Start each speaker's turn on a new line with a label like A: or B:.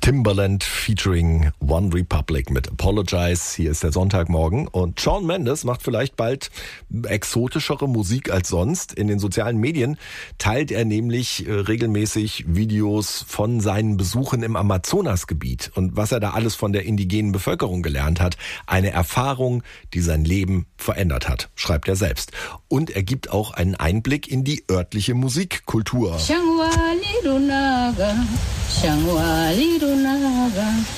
A: Timbaland featuring One Republic mit Apologize. Hier ist der Sonntagmorgen und Shawn Mendes macht vielleicht bald exotischere Musik als sonst. In den sozialen Medien teilt er nämlich regelmäßig Videos von seinen Besuchen im Amazonasgebiet und was er da alles von der indigenen Bevölkerung gelernt hat. Eine Erfahrung, die sein Leben verändert hat, schreibt er selbst. Und er gibt auch einen Einblick in die örtliche Musikkultur.